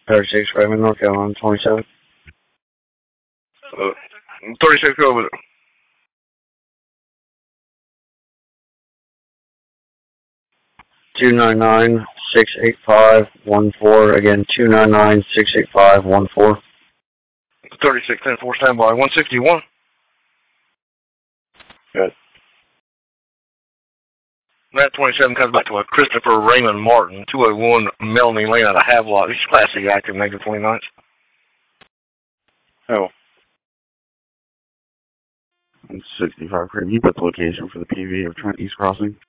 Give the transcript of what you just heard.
36 Raymond, North Carolina, 27. 36, go with it. 299-685-14. Again, 299-685-14. 36, 10-4, standby. 161. Good. That 27 comes back to a Christopher Raymond Martin, 201 Melanie Lane out of Havelock. He's classic active, negative 29. Oh. 65 Craig, you put the location for the PV of Trent East Crossing.